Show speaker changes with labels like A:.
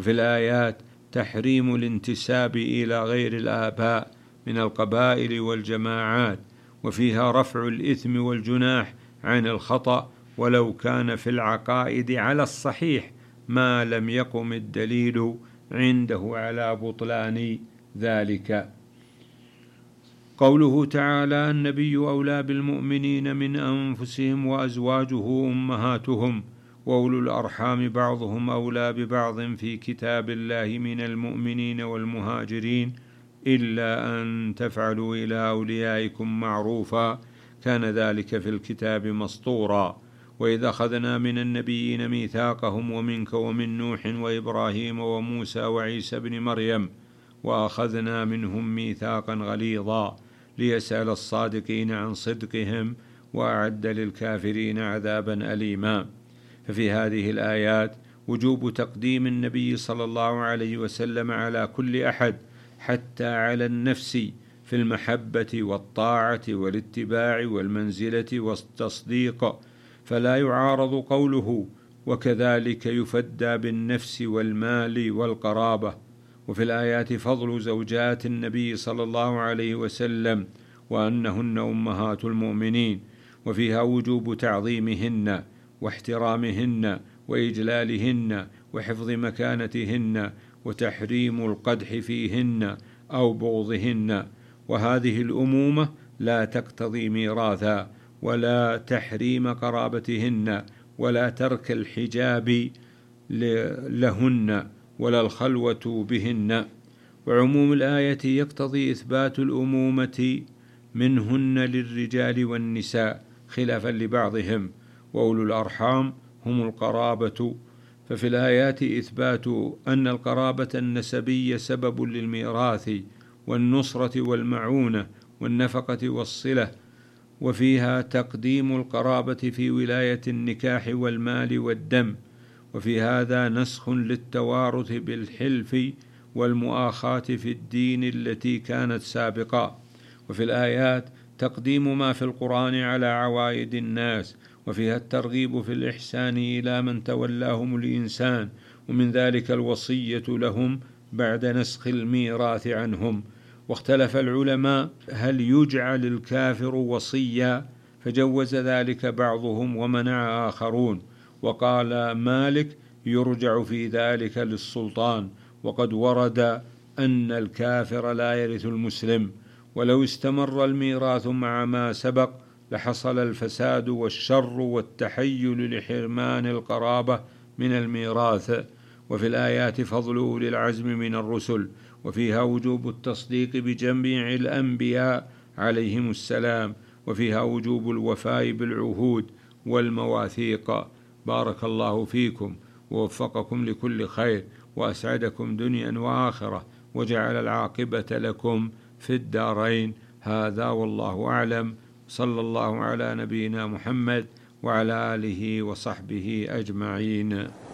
A: وفي الآيات تحريم الانتساب إلى غير الآباء من القبائل والجماعات، وفيها رفع الإثم والجناح عن الخطأ ولو كان في العقائد على الصحيح ما لم يقم الدليل عنده على بطلان ذلك. قوله تعالى: النبي أولى بالمؤمنين من أنفسهم وأزواجه أمهاتهم وأولو الأرحام بعضهم أولى ببعض في كتاب الله من المؤمنين والمهاجرين إلا أن تفعلوا إلى أوليائكم معروفا كان ذلك في الكتاب مسطورا. وإذا أخذنا من النبيين ميثاقهم ومنك ومن نوح وإبراهيم وموسى وعيسى بن مريم وأخذنا منهم ميثاقا غليظا ليسأل الصادقين عن صدقهم وأعد للكافرين عذابا أليما. ففي هذه الآيات وجوب تقديم النبي صلى الله عليه وسلم على كل أحد حتى على النفس في المحبة والطاعة والاتباع والمنزلة والتصديق، فلا يعارض قوله: وكذلك يفدى بالنفس والمال والقرابة. وفي الآيات فضل زوجات النبي صلى الله عليه وسلم وأنهن أمهات المؤمنين، وفيها وجوب تعظيمهن واحترامهن وإجلالهن وحفظ مكانتهن وتحريم القدح فيهن أو بغضهن. وهذه الأمومة لا تقتضي ميراثا ولا تحريم قرابتهن ولا ترك الحجاب لهن ولا الخلوة بهن. وعموم الآية يقتضي إثبات الأمومة منهن للرجال والنساء خلافا لبعضهم، وأولو الأرحام هم القرابة. ففي الآيات إثبات أن القرابة النسبية سبب للميراث والنصرة والمعونة والنفقة والصلة، وفيها تقديم القرابة في ولاية النكاح والمال والدم، وفي هذا نسخ للتوارث بالحلف والمؤاخاة في الدين التي كانت سابقة. وفي الآيات تقديم ما في القرآن على عوائد الناس، وفيها الترغيب في الإحسان إلى من تولاهم الإنسان، ومن ذلك الوصية لهم بعد نسخ الميراث عنهم. واختلف العلماء هل يجعل الكافر وصيا، فجوز ذلك بعضهم ومنع آخرون. وقال مالك: يرجع في ذلك للسلطان، وقد ورد أن الكافر لا يرث المسلم، ولو استمر الميراث مع ما سبق لحصل الفساد والشر والتحيل لحرمان القرابة من الميراث. وفي الآيات فضل أولي العزم من الرسل، وفيها وجوب التصديق بجميع الأنبياء عليهم السلام، وفيها وجوب الوفاء بالعهود والمواثيق. بارك الله فيكم ووفقكم لكل خير وأسعدكم دنيا وآخرة، وجعل العاقبة لكم في الدارين. هذا والله أعلم، صلى الله على نبينا محمد وعلى آله وصحبه أجمعين.